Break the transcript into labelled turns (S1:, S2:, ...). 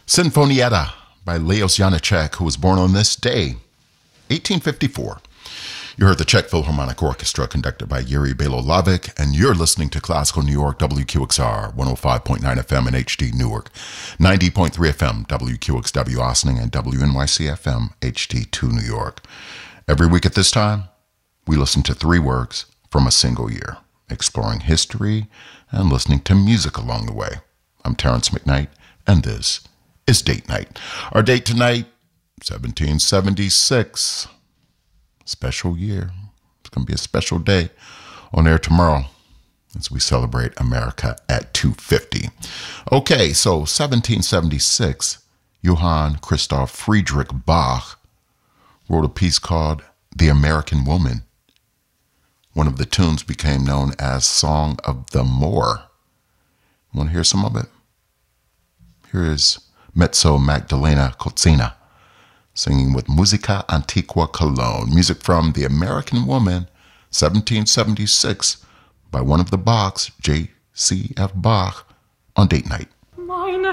S1: Sinfonietta by Leos Janáček, who was born on this day, 1854. You heard the Czech Philharmonic Orchestra conducted by Yuri Belolavich, and you're listening to Classical New York, WQXR, 105.9 FM in HD Newark, 90.3 FM, WQXW Ossining, and WNYC FM, HD2 New York. Every week at this time, we listen to 3 works from a single year, exploring history and listening to music along the way. I'm Terrence McKnight, and this is Date Night. Our date tonight, 1776. Special year. It's going to be a special day on air tomorrow as we celebrate America at 250. Okay, so 1776, Johann Christoph Friedrich Bach wrote a piece called The American Woman. One of the tunes became known as Song of the Moor. Want to hear some of it? Here is Mezzo Magdalena Kozina singing with Musica Antiqua Cologne, music from The American Woman, 1776, by one of the Bachs, J.C.F. Bach, on Date Night.